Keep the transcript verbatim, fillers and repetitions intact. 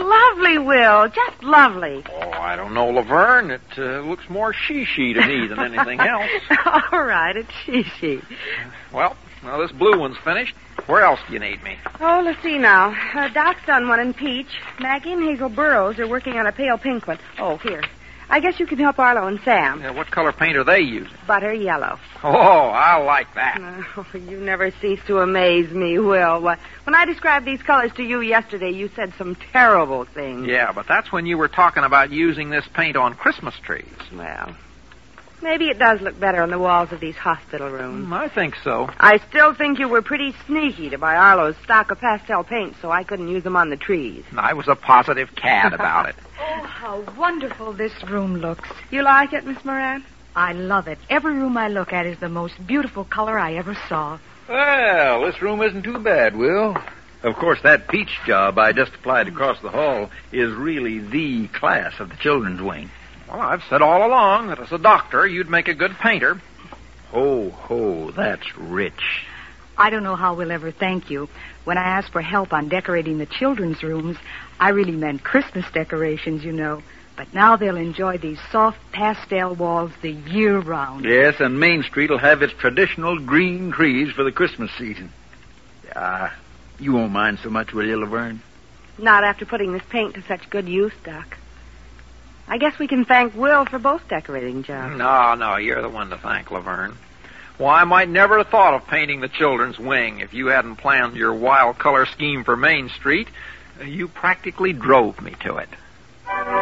lovely, Will. Just lovely. Oh, I don't know, Laverne. It uh, looks more she-she to me than anything else. All right, it's she-she. Well, now this blue one's finished. Where else do you need me? Oh, let's see now. Uh, Doc's done one in peach. Maggie and Hazel Burrows are working on a pale pink one. Oh, here. I guess you can help Arlo and Sam. Yeah, what color paint are they using? Butter yellow. Oh, I like that. Oh, you never cease to amaze me, Will. When I described these colors to you yesterday, you said some terrible things. Yeah, but that's when you were talking about using this paint on Christmas trees. Well, maybe it does look better on the walls of these hospital rooms. Mm, I think so. I still think you were pretty sneaky to buy Arlo's stock of pastel paint so I couldn't use them on the trees. I was a positive cad about it. Oh, how wonderful this room looks. You like it, Miss Moran? I love it. Every room I look at is the most beautiful color I ever saw. Well, this room isn't too bad, Will. Of course, that peach job I just applied across the hall is really the class of the children's wing. Well, I've said all along that as a doctor, you'd make a good painter. Ho, ho, that's rich. I don't know how we'll ever thank you. When I asked for help on decorating the children's rooms, I really meant Christmas decorations, you know. But now they'll enjoy these soft pastel walls the year round. Yes, and Main Street will have its traditional green trees for the Christmas season. Ah, uh, you won't mind so much, will you, Laverne? Not after putting this paint to such good use, Doc. I guess we can thank Will for both decorating jobs. No, no, you're the one to thank, Laverne. Why, I might never have thought of painting the children's wing if you hadn't planned your wild color scheme for Main Street. You practically drove me to it.